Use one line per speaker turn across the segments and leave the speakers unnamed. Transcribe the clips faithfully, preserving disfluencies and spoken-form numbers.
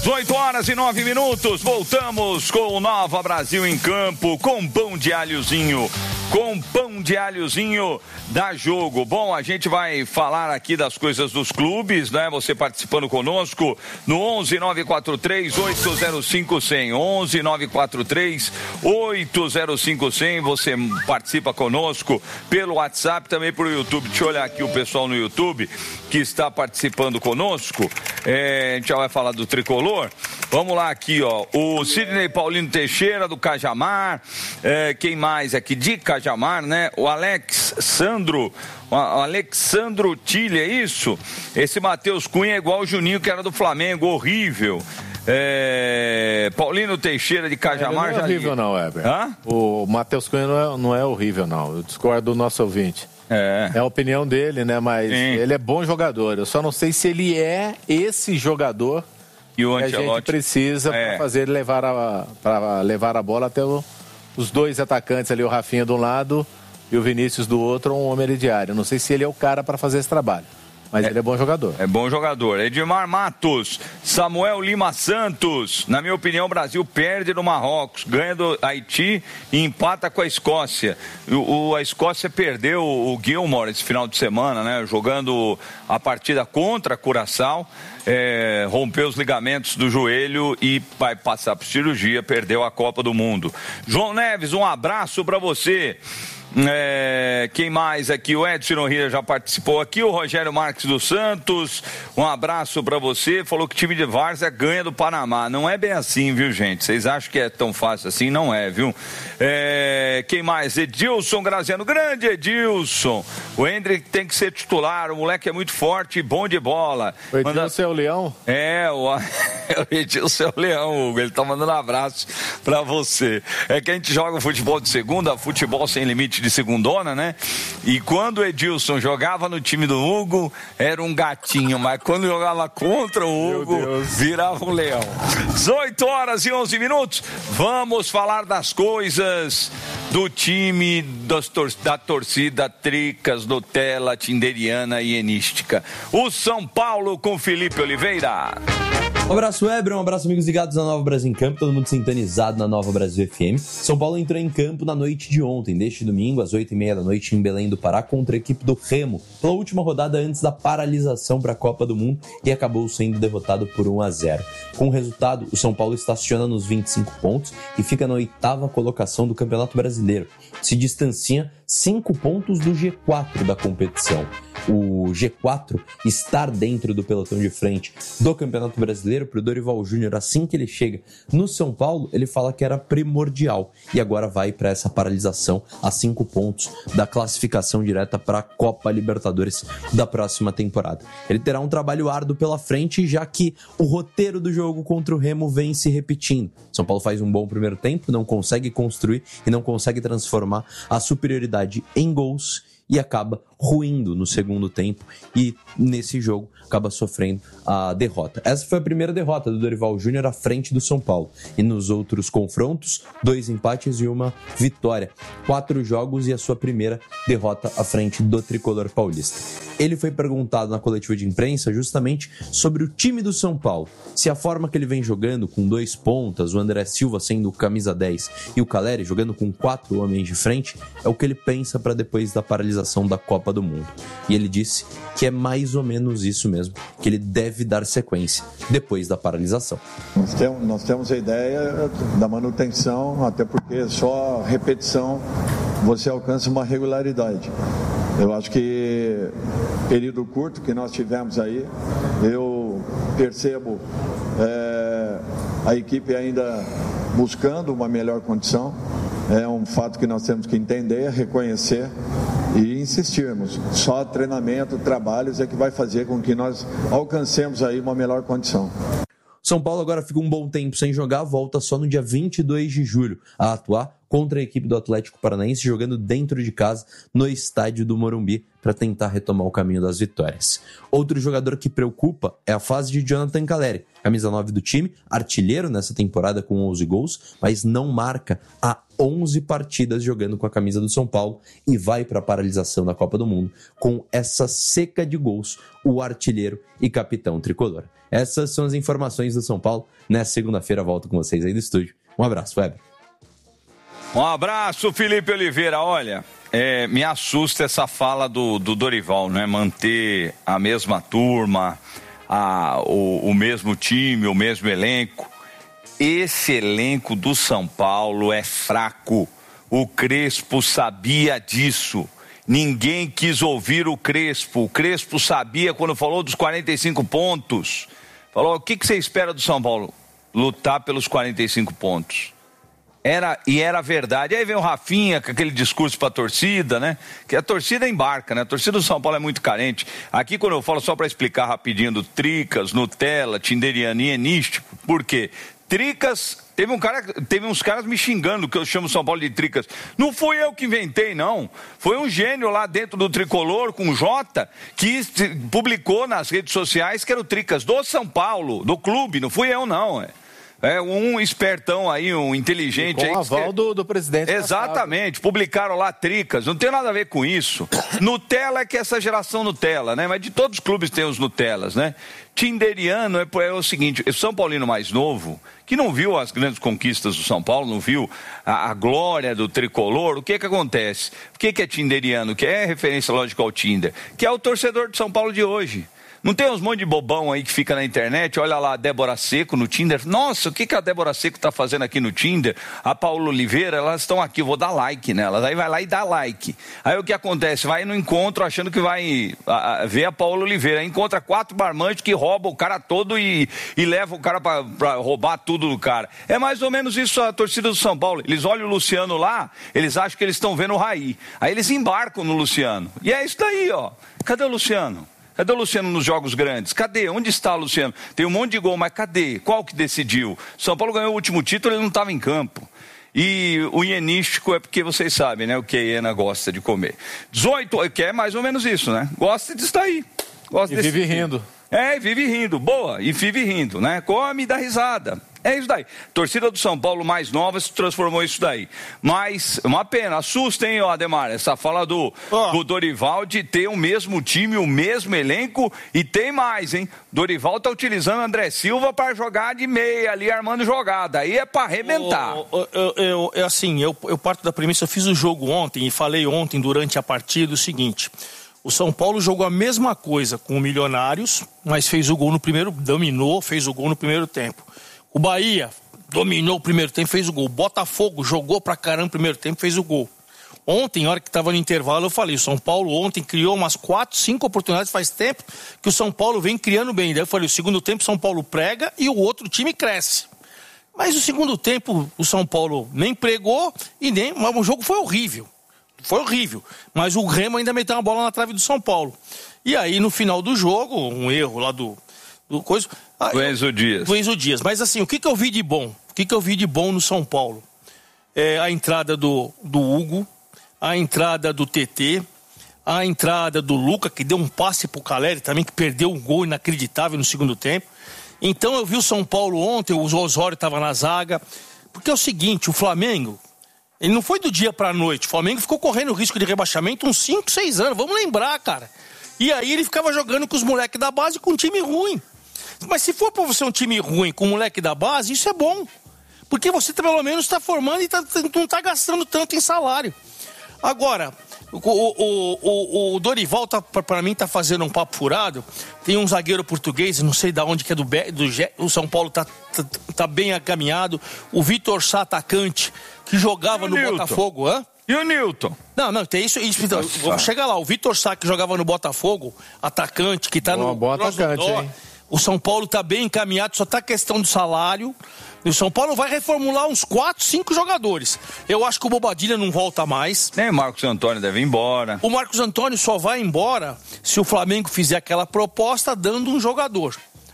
dezoito horas e nove minutos, voltamos com o Nova Brasil em campo, com pão de alhozinho, com pão de alhozinho da Jogo. Bom, a gente vai falar aqui das coisas dos clubes, né? Você participando conosco no onze nove quatro três oito zero cinco zero zero, onze nove quatro três oito zero cinco zero zero, você participa conosco pelo WhatsApp, também pelo YouTube. Deixa eu olhar aqui o pessoal no YouTube que está participando conosco. É, a gente já vai falar do Tricolor. Vamos lá aqui, ó. O Sidney Paulino Teixeira, do Cajamar. É, quem mais aqui? De Cajamar, né? O Alex Sandro. O Alexandro Tilha, é isso? Esse Matheus Cunha é igual o Juninho, que era do Flamengo. Horrível. É... Paulino Teixeira de Cajamar.
Ele não é horrível, não, Weber. Hã? O Matheus Cunha não é, não é horrível, não. Eu discordo do nosso ouvinte. É. É a opinião dele, né? Mas Sim. ele é bom jogador. Eu só não sei se ele é esse jogador e o que a gente precisa é. para fazer levar a, para levar a bola até o, os dois atacantes ali, o Rafinha de um lado e o Vinícius do outro, um homem de área. Não sei se ele é o cara para fazer esse trabalho. Mas é, ele é bom jogador. É bom jogador. Edmar Matos, Samuel Lima Santos. Na minha opinião, o Brasil perde no Marrocos, ganha do Haiti e empata com a Escócia. O, o, a Escócia perdeu o Gilmore esse final de semana, né? Jogando a partida contra a Curaçao. É, rompeu os ligamentos do joelho e vai passar por cirurgia, perdeu a Copa do Mundo. João Neves, um abraço para você. É, quem mais aqui? O Edson Norria já participou aqui, o Rogério Marques dos Santos, um abraço pra você. Falou que o time de Várzea ganha do Panamá. Não é bem assim, viu, gente? Vocês acham que é tão fácil assim? Não é, viu? É, quem mais? Edilson Graziano, grande Edilson. O Hendrick tem que ser titular, o moleque é muito forte e bom de bola. O Edilson Manda... é o Leão? É, o, o Edilson é o Leão, Hugo. Ele tá mandando um abraço pra você. É que a gente joga futebol de segunda, futebol sem limite de segundona, né? E quando o Edilson jogava no time do Hugo, era um gatinho, mas quando jogava contra o Hugo, virava um leão. dezoito horas e onze minutos, vamos falar das coisas do time das tor- da torcida Tricas, Nutella, Tinderiana e Enística. O São Paulo com Felipe Oliveira.
Um abraço, Weber, um abraço, amigos ligados na Nova Brasil em Campo, todo mundo sintonizado na Nova Brasil F M. São Paulo entrou em campo na noite de ontem, deste domingo, às oito e meia da noite, em Belém do Pará, contra a equipe do Remo, pela última rodada antes da paralisação para a Copa do Mundo, e acabou sendo derrotado por um a zero. Com o resultado, o São Paulo estaciona nos vinte e cinco pontos e fica na oitava colocação do Campeonato Brasileiro. Se distancia cinco pontos do G quatro da competição. O G quatro estar dentro do pelotão de frente do Campeonato Brasileiro, para o Dorival Júnior, assim que ele chega no São Paulo, ele fala que era primordial e agora vai para essa paralisação a cinco pontos da classificação direta para a Copa Libertadores da próxima temporada. Ele terá um trabalho árduo pela frente, já que o roteiro do jogo contra o Remo vem se repetindo. São Paulo faz um bom primeiro tempo, não consegue construir e não consegue transformar a superioridade em gols e acaba ruindo no segundo tempo e nesse jogo acaba sofrendo a derrota. Essa foi a primeira derrota do Dorival Júnior à frente do São Paulo. E nos outros confrontos, dois empates e uma vitória. Quatro jogos e a sua primeira derrota à frente do tricolor paulista. Ele foi perguntado na coletiva de imprensa justamente sobre o time do São Paulo. Se a forma que ele vem jogando com dois pontas, o André Silva sendo o camisa dez e o Caleri jogando com quatro homens de frente, é o que ele pensa para depois da paralisação da Copa do Mundo. E ele disse que é mais ou menos isso mesmo, que ele deve dar sequência depois da paralisação.
Nós temos, nós temos a ideia da manutenção, até porque só repetição você alcança uma regularidade. Eu acho que período curto que nós tivemos aí, eu percebo é, a equipe ainda buscando uma melhor condição. É um fato que nós temos que entender, reconhecer e insistirmos. Só treinamento, trabalhos é que vai fazer com que nós alcancemos aí uma melhor condição.
São Paulo agora fica um bom tempo sem jogar, volta só no dia vinte e dois de julho a atuar contra a equipe do Atlético Paranaense, jogando dentro de casa no estádio do Morumbi para tentar retomar o caminho das vitórias. Outro jogador que preocupa é a fase de Jonathan Calleri, camisa nove do time, artilheiro nessa temporada com onze gols, mas não marca há onze partidas jogando com a camisa do São Paulo e vai para a paralisação da Copa do Mundo com essa seca de gols, o artilheiro e capitão tricolor. Essas são as informações do São Paulo. Nessa segunda-feira volto com vocês aí do estúdio. Um abraço, Weber.
Um abraço, Felipe Oliveira. Olha, é, me assusta essa fala do, do Dorival, né? Manter a mesma turma, a, o, o mesmo time, o mesmo elenco. Esse elenco do São Paulo é fraco. O Crespo sabia disso. Ninguém quis ouvir o Crespo. O Crespo sabia quando falou dos quarenta e cinco pontos. Falou, o que, que você espera do São Paulo? Lutar pelos quarenta e cinco pontos. Era, e era verdade. Aí vem o Rafinha com aquele discurso pra torcida, né? Que a torcida embarca, né? A torcida do São Paulo é muito carente. Aqui, quando eu falo, só para explicar rapidinho, do Tricas, Nutella, Tinderiano e Enístico, por quê? Tricas, teve um cara, teve uns caras me xingando que eu chamo São Paulo de Tricas. Não fui eu que inventei, não. Foi um gênio lá dentro do Tricolor, com o Jota, que publicou nas redes sociais que era o Tricas do São Paulo, do clube. Não fui eu, não, é. É um espertão aí, um inteligente.
E com
aí,
o aval
que...
do, do presidente.
Exatamente, passado. Publicaram lá Tricas, não tem nada a ver com isso. Nutella é que é essa geração Nutella, né? Mas de todos os clubes tem os Nutellas, né? Tinderiano é, é o seguinte, o São Paulino mais novo, que não viu as grandes conquistas do São Paulo, não viu a, a glória do tricolor, o que que acontece? O que que é Tinderiano? Que é referência lógica ao Tinder? Que é o torcedor de São Paulo de hoje. Não tem uns monte de bobão aí que fica na internet, olha lá a Débora Seco no Tinder, nossa, o que, que a Débora Seco está fazendo aqui no Tinder? A Paula Oliveira, elas estão aqui, eu vou dar like nelas, aí vai lá e dá like. Aí o que acontece? Vai no encontro achando que vai a, a, ver a Paula Oliveira, aí encontra quatro barmantes que roubam o cara todo e, e levam o cara para roubar tudo do cara. É mais ou menos isso a torcida do São Paulo, eles olham o Luciano lá, eles acham que eles estão vendo o Raí, aí eles embarcam no Luciano, e é isso daí, ó, cadê o Luciano? Cadê o Luciano nos jogos grandes? Cadê? Onde está o Luciano? Tem um monte de gol, mas cadê? Qual que decidiu? São Paulo ganhou o último título, ele não estava em campo. E o hienístico é porque vocês sabem, né? O que a hiena gosta de comer. dezoito, que é mais ou menos isso, né? Gosta disso daí. Gosta
e
desse
vive
tipo.
rindo.
É, vive rindo. Boa, e vive rindo, né? Come e dá risada. É isso daí. Torcida do São Paulo mais nova se transformou isso daí. Mas, uma pena, assusta, hein, Ademar? Essa fala do, oh. do Dorival de ter o mesmo time, o mesmo elenco e tem mais, hein? Dorival tá utilizando André Silva para jogar de meia ali, armando jogada. Aí é para arrebentar.
Oh, oh, eu, eu, eu, assim, eu, eu parto da premissa, eu fiz o jogo ontem e falei ontem durante a partida o seguinte... O São Paulo jogou a mesma coisa com o Milionários, mas fez o gol no primeiro, dominou, fez o gol no primeiro tempo. O Bahia dominou o primeiro tempo, fez o gol. Botafogo jogou pra caramba no primeiro tempo, fez o gol. Ontem, na hora que estava no intervalo, eu falei, o São Paulo ontem criou umas quatro, cinco oportunidades, faz tempo que o São Paulo vem criando bem. Daí eu falei, o segundo tempo o São Paulo prega e o outro time cresce. Mas o segundo tempo o São Paulo nem pregou e nem... Mas o jogo foi horrível. Foi horrível, mas o Remo ainda meteu uma bola na trave do São Paulo. E aí, no final do jogo, um erro lá do... do coisa,
do Enzo Dias.
Do Enzo Dias. Mas assim, o que, que eu vi de bom? O que, que eu vi de bom no São Paulo? É a entrada do, do Hugo, a entrada do T T, a entrada do Luca, que deu um passe pro Calleri também, que perdeu um gol inacreditável no segundo tempo. Então eu vi o São Paulo ontem, o Osório estava na zaga. Porque é o seguinte, o Flamengo... Ele não foi do dia pra noite. O Flamengo ficou correndo o risco de rebaixamento uns cinco, seis anos. Vamos lembrar, cara. E aí ele ficava jogando com os moleques da base com um time ruim. Mas se for pra você um time ruim com um moleque da base, isso é bom. Porque você pelo menos tá formando e tá, não tá gastando tanto em salário. Agora, o, o, o, o Dorival, tá, pra mim, tá fazendo um papo furado. Tem um zagueiro português, não sei de onde que é do, do o São Paulo tá, tá, tá bem encaminhado. O Vitor Sá, atacante, que jogava no Newton. Botafogo, hã?
E o Newton?
Não, não, tem isso, isso então, vamos chegar lá. O Vitor Sá, que jogava no Botafogo, atacante, que tá no...
Bom atacante, hein?
O São Paulo tá bem encaminhado, só tá questão do salário. E o São Paulo vai reformular uns quatro, cinco jogadores. Eu acho que o Bobadilha não volta mais.
Nem o Marcos Antônio deve ir embora.
O Marcos Antônio só vai embora se o Flamengo fizer aquela proposta dando um jogador.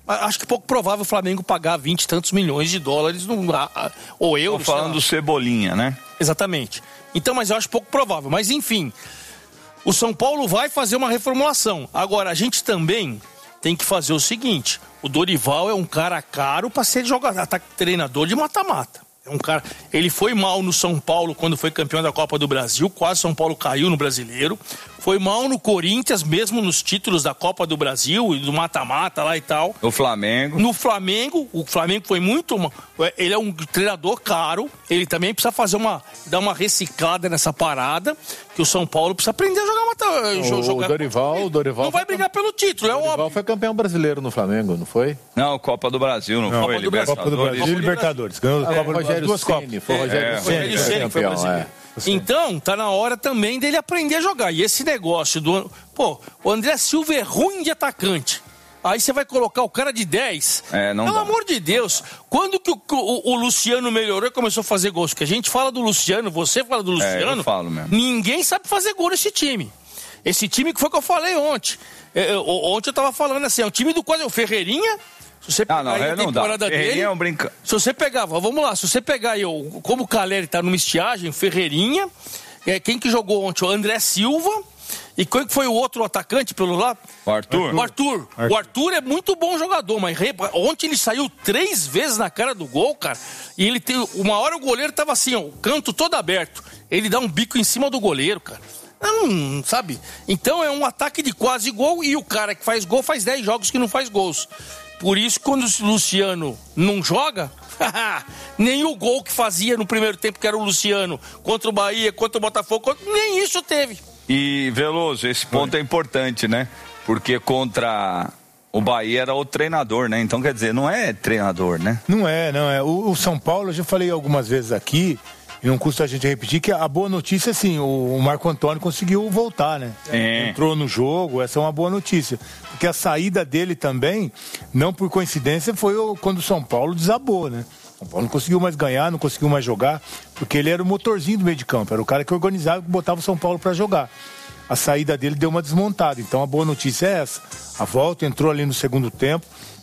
acho que pouco provável o Flamengo pagar vinte e tantos milhões de dólares no, ou euros.
Estou falando do Cebolinha, né?
Exatamente. Então, mas eu acho pouco provável. Mas enfim, o São Paulo vai fazer uma reformulação. Agora, a gente também tem que fazer o seguinte: o Dorival é um cara caro para ser jogador, treinador de mata-mata. É um cara, ele foi mal no São Paulo quando foi campeão da Copa do Brasil, quase São Paulo caiu no Brasileiro. Foi mal no Corinthians, mesmo nos títulos da Copa do Brasil e do mata-mata lá e tal.
No Flamengo.
No Flamengo, o Flamengo foi muito... Ele é um treinador caro, ele também precisa fazer uma... dar uma reciclada nessa parada, que o São Paulo precisa aprender a jogar mata-mata.
O,
jogar...
o Dorival, o Dorival...
Não vai brigar pelo título, é óbvio. O
Dorival foi campeão brasileiro no Flamengo, não foi?
Não, Copa do Brasil, não, não foi?
Copa do Brasil.
Copa do Brasil e Libertadores.
Ganhou a Copa
Rogério
duas
Ceni,
Copas. Foi o Rogério
é, Ceni, é, Ceni foi brasileiro. É. Então, tá na hora também dele aprender a jogar. E esse negócio do... Pô, o André Silva é ruim de atacante. Aí você vai colocar o cara de dez.
É, não
Pelo
dá.
amor de Deus. Quando que o, o, o Luciano melhorou e começou a fazer gols? Porque a gente fala do Luciano, você fala do Luciano.
É, eu falo mesmo.
Ninguém sabe fazer gol nesse time. Esse time que foi que eu falei ontem. É, ontem eu tava falando assim, é um time do quase o Ferreirinha... Se você pegar
ah, não,
aí a
não
temporada
dá.
dele,
é um brinca...
se você pegar, vamos lá, se você pegar aí, como o Caleri tá numa estiagem, Ferreirinha, é, quem que jogou ontem? O André Silva, e quem que foi o outro atacante pelo lado?
O Arthur.
O Arthur. Arthur. O Arthur é muito bom jogador, mas ontem ele saiu três vezes na cara do gol, cara, e ele tem, uma hora o goleiro tava assim, ó, o canto todo aberto, ele dá um bico em cima do goleiro, cara. Não, sabe? Então é um ataque de quase gol, e o cara que faz gol faz dez jogos que não faz gols. Por isso, quando o Luciano não joga, nem o gol que fazia no primeiro tempo, que era o Luciano, contra o Bahia, contra o Botafogo, nem isso teve.
E, Veloso, esse ponto é importante, né? Porque contra o Bahia era o treinador, né? Então, quer dizer, não é treinador, né?
Não é, não é. O, o São Paulo, eu já falei algumas vezes aqui, e não custa a gente repetir, que a boa notícia, assim, o, o Marco Antônio conseguiu voltar, né?
É.
Entrou no jogo, essa é uma boa notícia. Porque a saída dele também, não por coincidência, foi o, quando o São Paulo desabou, né? O São Paulo não conseguiu mais ganhar, não conseguiu mais jogar, porque ele era o motorzinho do meio de campo, era o cara que organizava e botava o São Paulo para jogar. A saída dele deu uma desmontada, então a boa notícia é essa. A volta entrou ali no segundo tempo,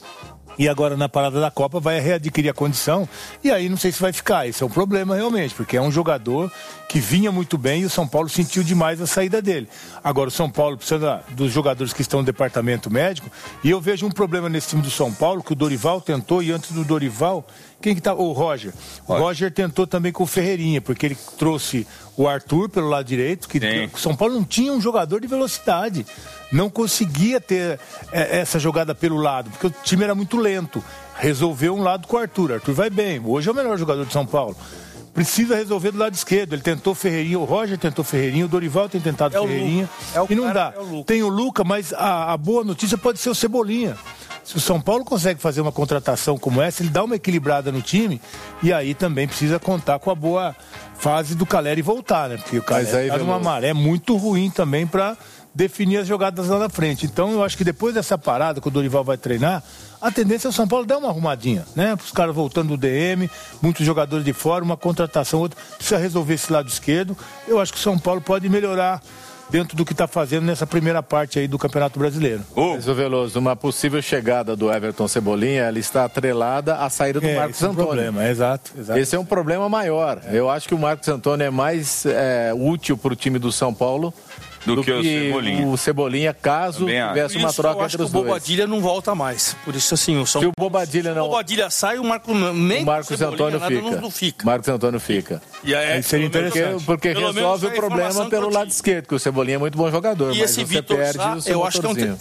e agora na parada da Copa vai readquirir a condição, e aí não sei se vai ficar. Esse é um problema realmente, porque é um jogador que vinha muito bem e o São Paulo sentiu demais a saída dele. Agora o São Paulo precisa dos jogadores que estão no departamento médico, e eu vejo um problema nesse time do São Paulo, que o Dorival tentou, e antes do Dorival, quem que tá? O Roger. O Roger, Roger tentou também com o Ferreirinha, porque ele trouxe o Arthur pelo lado direito, que o São Paulo não tinha um jogador de velocidade. Não conseguia ter é, essa jogada pelo lado, porque o time era muito lento. Resolveu um lado com o Arthur. Arthur vai bem, hoje é o melhor jogador de São Paulo. Precisa resolver do lado esquerdo. Ele tentou Ferreirinha, o Roger tentou Ferreirinha, o Dorival tem tentado é Ferreirinha. É o e não dá. É o tem o Luca, mas a, a boa notícia pode ser o Cebolinha. Se o São Paulo consegue fazer uma contratação como essa, ele dá uma equilibrada no time, e aí também precisa contar com a boa fase do Caleri voltar, né? Porque o Caleri tá numa maré muito ruim também para definir as jogadas lá na frente. Então eu acho que depois dessa parada que o Dorival vai treinar, a tendência é o São Paulo dar uma arrumadinha, né? Os caras voltando do D M, muitos jogadores de fora, uma contratação, outra. Precisa resolver esse lado esquerdo. Eu acho que o São Paulo pode melhorar dentro do que está fazendo nessa primeira parte aí do Campeonato Brasileiro.
Uh. Mas, Veloso, uma possível chegada do Everton Cebolinha, ela está atrelada à saída do é, Marcos
esse
Antônio.
É um problema, exato, exato.
Esse é um problema maior. É. Eu acho que o Marcos Antônio é mais é, útil para o time do São Paulo do, do que, que o Cebolinha. O Cebolinha, caso tivesse uma troca
eu acho
entre os
que o
dois.
Bobadilha não volta mais. Por isso, assim, o São
Se o Bobadilha não.
Se o Bobadilha sai, o Marco nem
o Marcos Antônio
nada,
fica.
Não, não fica.
Marcos Antônio fica.
E aí,
seria interessante.
Porque, porque resolve o problema pelo lado esquerdo, que o Cebolinha é muito bom jogador,
e
mas
esse
você
Vitor
perde
Sá,
o seu
eu acho que é um,